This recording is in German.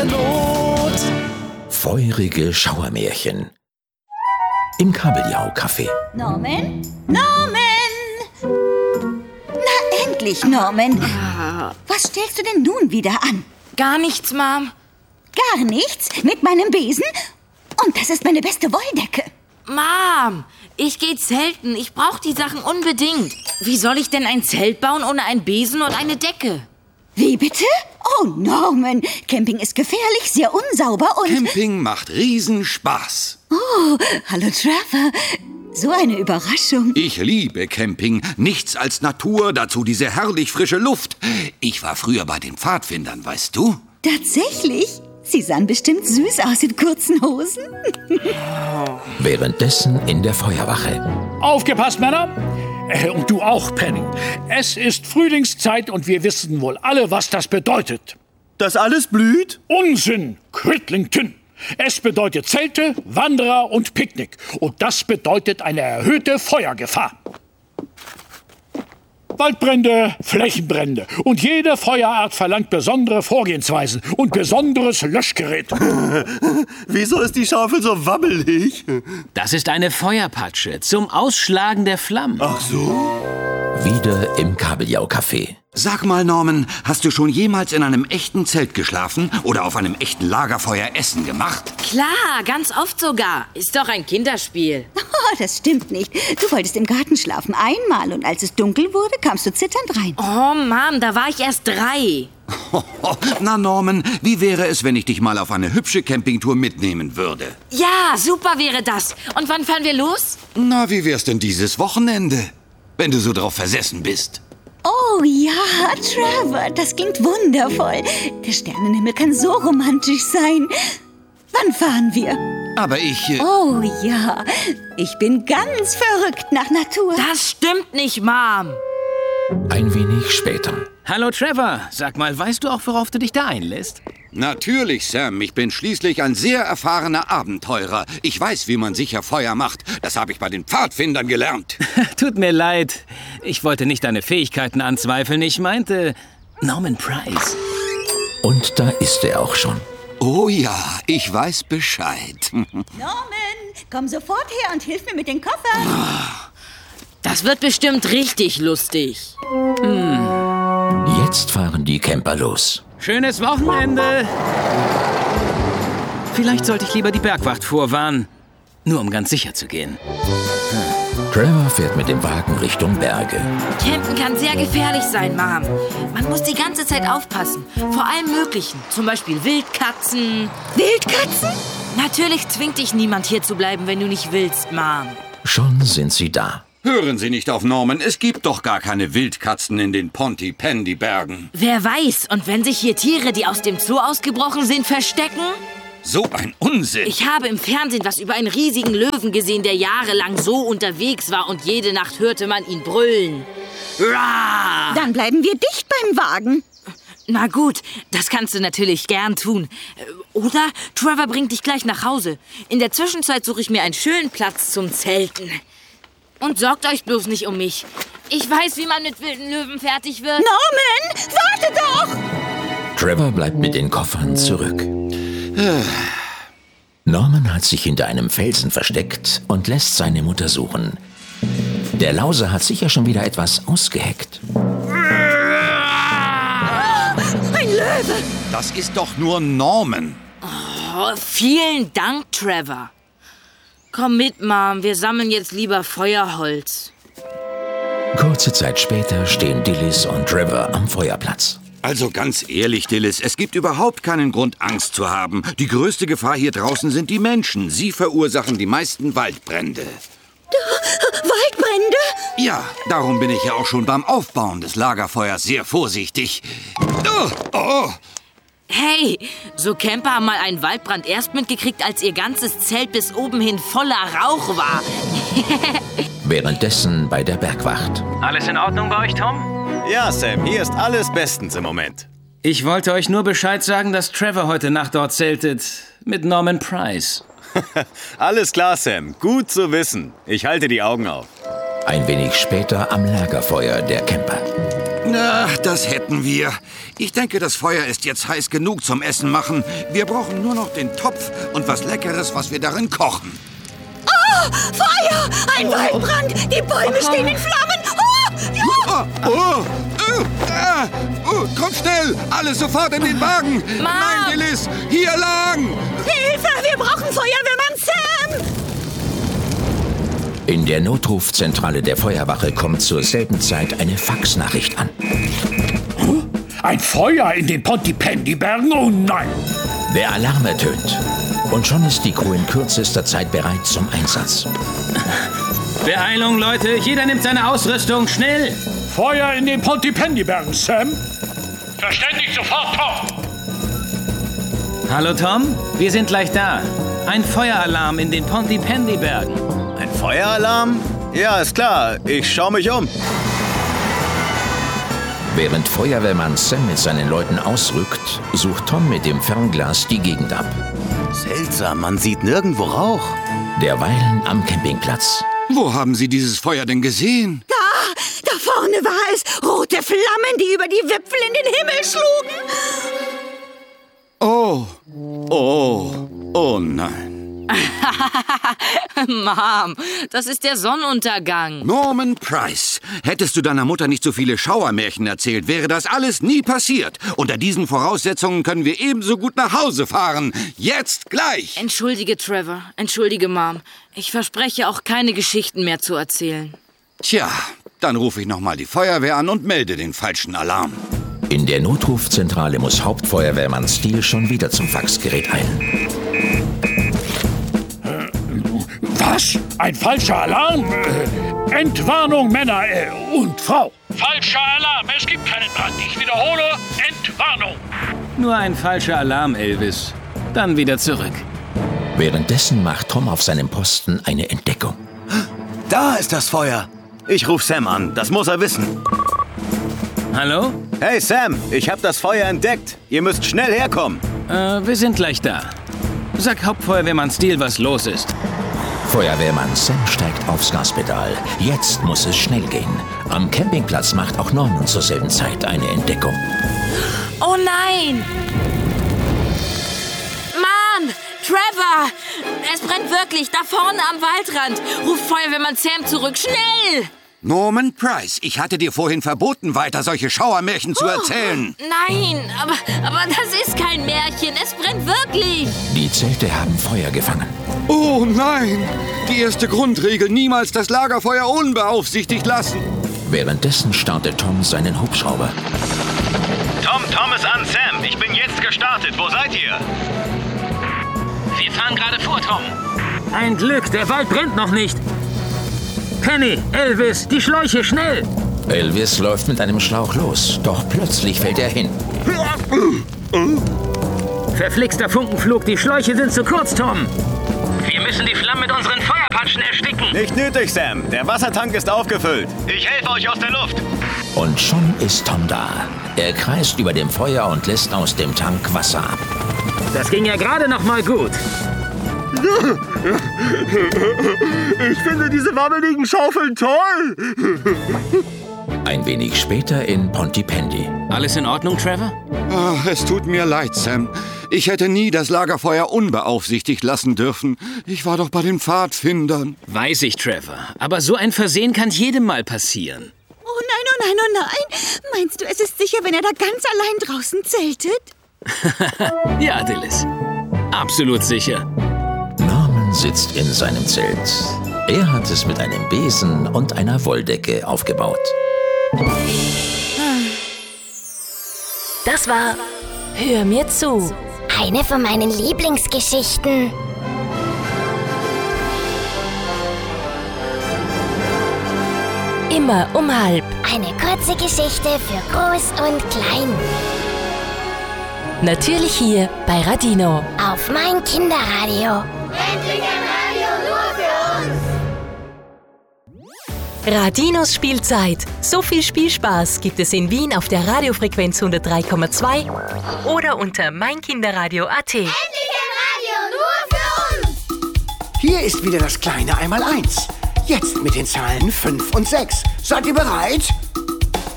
der Not. Feurige Schauermärchen. Im Kabeljau-Café. Norman? Na endlich, Norman. Was stellst du denn nun wieder an? Gar nichts, Mom. Gar nichts? Mit meinem Besen? Und das ist meine beste Wolldecke. Mom, ich gehe zelten. Ich brauche die Sachen unbedingt. Wie soll ich denn ein Zelt bauen ohne einen Besen und eine Decke? Wie bitte? Oh, Norman, Camping ist gefährlich, sehr unsauber und... Camping macht Riesenspaß. Oh, hallo Trevor. So eine Überraschung. Ich liebe Camping. Nichts als Natur, dazu diese herrlich frische Luft. Ich war früher bei den Pfadfindern, weißt du? Tatsächlich? Sie sahen bestimmt süß aus in kurzen Hosen. Währenddessen in der Feuerwache. Aufgepasst, Männer! Und du auch, Penny. Es ist Frühlingszeit und wir wissen wohl alle, was das bedeutet. Dass alles blüht? Unsinn, Cridlington. Es bedeutet Zelte, Wanderer und Picknick. Und das bedeutet eine erhöhte Feuergefahr. Waldbrände, Flächenbrände. Und jede Feuerart verlangt besondere Vorgehensweisen und besonderes Löschgerät. Wieso ist die Schaufel so wabbelig? Das ist eine Feuerpatsche zum Ausschlagen der Flammen. Ach so? Wieder im Kabeljau-Café. Sag mal, Norman, hast du schon jemals in einem echten Zelt geschlafen oder auf einem echten Lagerfeuer Essen gemacht? Klar, ganz oft sogar. Ist doch ein Kinderspiel. Oh, das stimmt nicht. Du wolltest im Garten schlafen, einmal. Und als es dunkel wurde, kamst du zitternd rein. Oh, Mom, da war ich erst 3. Na, Norman, wie wäre es, wenn ich dich mal auf eine hübsche Campingtour mitnehmen würde? Ja, super wäre das. Und wann fahren wir los? Na, wie wär's denn dieses Wochenende, wenn du so drauf versessen bist? Oh ja, Trevor, das klingt wundervoll. Der Sternenhimmel kann so romantisch sein. Wann fahren wir? Aber ich... Oh ja, ich bin ganz verrückt nach Natur. Das stimmt nicht, Mom. Ein wenig später. Hallo Trevor, sag mal, weißt du auch, worauf du dich da einlässt? Natürlich, Sam. Ich bin schließlich ein sehr erfahrener Abenteurer. Ich weiß, wie man sicher Feuer macht. Das habe ich bei den Pfadfindern gelernt. Tut mir leid. Ich wollte nicht deine Fähigkeiten anzweifeln. Ich meinte Norman Price. Und da ist er auch schon. Oh ja, ich weiß Bescheid. Norman, komm sofort her und hilf mir mit den Koffern. Das wird bestimmt richtig lustig. Jetzt fahren die Camper los. Schönes Wochenende. Vielleicht sollte ich lieber die Bergwacht vorwarnen. Nur um ganz sicher zu gehen. Trevor fährt mit dem Wagen Richtung Berge. Campen kann sehr gefährlich sein, Mom. Man muss die ganze Zeit aufpassen. Vor allem Möglichen. Zum Beispiel Wildkatzen. Wildkatzen? Natürlich zwingt dich niemand, hier zu bleiben, wenn du nicht willst, Mom. Schon sind sie da. Hören Sie nicht auf Norman. Es gibt doch gar keine Wildkatzen in den Pontypandy-Bergen. Wer weiß, und wenn sich hier Tiere, die aus dem Zoo ausgebrochen sind, verstecken? So ein Unsinn. Ich habe im Fernsehen was über einen riesigen Löwen gesehen, der jahrelang so unterwegs war und jede Nacht hörte man ihn brüllen. Raa! Dann bleiben wir dicht beim Wagen. Na gut, das kannst du natürlich gern tun. Oder Trevor bringt dich gleich nach Hause. In der Zwischenzeit suche ich mir einen schönen Platz zum Zelten. Und sorgt euch bloß nicht um mich. Ich weiß, wie man mit wilden Löwen fertig wird. Norman, warte doch! Trevor bleibt mit den Koffern zurück. Norman hat sich hinter einem Felsen versteckt und lässt seine Mutter suchen. Der Lauser hat sicher schon wieder etwas ausgeheckt. Ein Löwe! Das ist doch nur Norman. Oh, vielen Dank, Trevor. Komm mit, Mom. Wir sammeln jetzt lieber Feuerholz. Kurze Zeit später stehen Dillis und Trevor am Feuerplatz. Also ganz ehrlich, Dillis, es gibt überhaupt keinen Grund, Angst zu haben. Die größte Gefahr hier draußen sind die Menschen. Sie verursachen die meisten Waldbrände. Waldbrände? Ja, darum bin ich ja auch schon beim Aufbauen des Lagerfeuers sehr vorsichtig. Oh. Hey, so Camper haben mal einen Waldbrand erst mitgekriegt, als ihr ganzes Zelt bis oben hin voller Rauch war. Währenddessen bei der Bergwacht. Alles in Ordnung bei euch, Tom? Ja, Sam, hier ist alles bestens im Moment. Ich wollte euch nur Bescheid sagen, dass Trevor heute Nacht dort zeltet. Mit Norman Price. Alles klar, Sam. Gut zu wissen. Ich halte die Augen auf. Ein wenig später am Lagerfeuer der Camper. Na, das hätten wir. Ich denke, das Feuer ist jetzt heiß genug zum Essen machen. Wir brauchen nur noch den Topf und was Leckeres, was wir darin kochen. Oh, Feuer! Ein Waldbrand! Die Bäume stehen in Flammen! Kommt schnell! Alle sofort in den Wagen! Mom! Nein, Dillis! Hier lang! Hilfe! Wir brauchen Feuerwehrmann Sam! In der Notrufzentrale der Feuerwache kommt zur selben Zeit eine Faxnachricht an. Ein Feuer in den Pontypandy-Bergen? Oh nein! Der Alarm ertönt. Und schon ist die Crew in kürzester Zeit bereit zum Einsatz. Beeilung, Leute. Jeder nimmt seine Ausrüstung. Schnell! Feuer in den Pontypandy-Bergen, Sam. Verständigt sofort, Tom. Hallo, Tom. Wir sind gleich da. Ein Feueralarm in den Pontypandy-Bergen. Ein Feueralarm? Ja, ist klar. Ich schaue mich um. Während Feuerwehrmann Sam mit seinen Leuten ausrückt, sucht Tom mit dem Fernglas die Gegend ab. Seltsam, man sieht nirgendwo Rauch. Derweilen am Campingplatz. Wo haben Sie dieses Feuer denn gesehen? Da vorne war es. Rote Flammen, die über die Wipfel in den Himmel schlugen. Oh nein. Mom, das ist der Sonnenuntergang. Norman Price, hättest du deiner Mutter nicht so viele Schauermärchen erzählt, wäre das alles nie passiert. Unter diesen Voraussetzungen können wir ebenso gut nach Hause fahren. Jetzt gleich! Entschuldige, Trevor. Entschuldige, Mom. Ich verspreche auch keine Geschichten mehr zu erzählen. Tja, dann rufe ich nochmal die Feuerwehr an und melde den falschen Alarm. In der Notrufzentrale muss Hauptfeuerwehrmann Steele schon wieder zum Faxgerät eilen. Was? Ein falscher Alarm? Entwarnung, Männer und Frau. Falscher Alarm, es gibt keinen Brand. Ich wiederhole, Entwarnung. Nur ein falscher Alarm, Elvis. Dann wieder zurück. Währenddessen macht Tom auf seinem Posten eine Entdeckung. Da ist das Feuer. Ich rufe Sam an. Das muss er wissen. Hallo? Hey Sam, ich habe das Feuer entdeckt. Ihr müsst schnell herkommen. Wir sind gleich da. Sag Hauptfeuerwehrmann Steele, was los ist. Feuerwehrmann Sam steigt aufs Gaspedal. Jetzt muss es schnell gehen. Am Campingplatz macht auch Norman zur selben Zeit eine Entdeckung. Oh nein! Mann! Trevor! Es brennt wirklich, da vorne am Waldrand. Ruf Feuerwehrmann Sam zurück, schnell! Norman Price, ich hatte dir vorhin verboten, weiter solche Schauermärchen zu erzählen. Nein, aber das ist kein Märchen, es brennt wirklich. Die Zelte haben Feuer gefangen. Oh nein! Die erste Grundregel, niemals das Lagerfeuer unbeaufsichtigt lassen. Währenddessen startet Tom seinen Hubschrauber. Tom ist an, Sam. Ich bin jetzt gestartet. Wo seid ihr? Wir fahren gerade vor, Tom. Ein Glück, der Wald brennt noch nicht. Penny, Elvis, die Schläuche, schnell! Elvis läuft mit einem Schlauch los, doch plötzlich fällt er hin. Verflixter Funkenflug, die Schläuche sind zu kurz, Tom. Wir müssen die Flammen mit unseren Feuerpatschen ersticken. Nicht nötig, Sam. Der Wassertank ist aufgefüllt. Ich helfe euch aus der Luft. Und schon ist Tom da. Er kreist über dem Feuer und lässt aus dem Tank Wasser ab. Das ging ja gerade noch mal gut. Ich finde diese wabbeligen Schaufeln toll. Ein wenig später in Pontypandy. Alles in Ordnung, Trevor? Es tut mir leid, Sam. Ich hätte nie das Lagerfeuer unbeaufsichtigt lassen dürfen. Ich war doch bei den Pfadfindern. Weiß ich, Trevor. Aber so ein Versehen kann jedem mal passieren. Oh nein, oh nein, oh nein. Meinst du, es ist sicher, wenn er da ganz allein draußen zeltet? Ja, Dillis. Absolut sicher. Norman sitzt in seinem Zelt. Er hat es mit einem Besen und einer Wolldecke aufgebaut. Das war Hör mir zu. Eine von meinen Lieblingsgeschichten. Immer um halb. Eine kurze Geschichte für Groß und Klein. Natürlich hier bei Radino. Auf mein Kinderradio. Endlich ein Radio nur für uns. Radinos Spielzeit. So viel Spielspaß gibt es in Wien auf der Radiofrequenz 103,2 oder unter meinkinderradio.at. Endlich ein Radio nur für uns. Hier ist wieder das kleine Einmaleins. Jetzt mit den Zahlen 5 und 6. Seid ihr bereit?